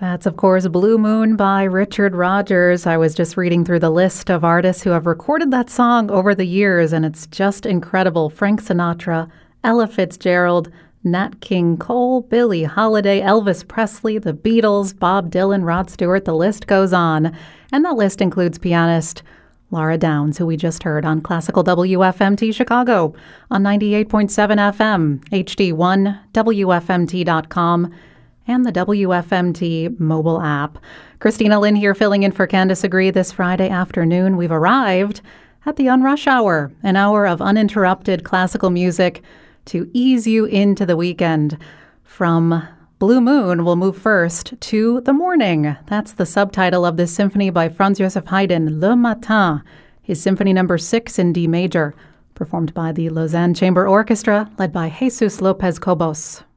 That's, of course, Blue Moon by Richard Rodgers. I was just reading through the list of artists who have recorded that song over the years, and it's just incredible. Frank Sinatra, Ella Fitzgerald, Nat King Cole, Billie Holiday, Elvis Presley, the Beatles, Bob Dylan, Rod Stewart, the list goes on. And that list includes pianist Laura Downs, who we just heard on Classical WFMT Chicago on 98.7 FM, HD1, WFMT.com, and the WFMT mobile app. Christina Lynn here filling in for Candice Agree this Friday afternoon. We've arrived at the Unrush Hour, an hour of uninterrupted classical music to ease you into the weekend. From Blue Moon, we'll move first to The Morning. That's the subtitle of this symphony by Franz Joseph Haydn, Le Matin, his Symphony No. 6 in D major, performed by the Lausanne Chamber Orchestra, led by Jesus Lopez Cobos.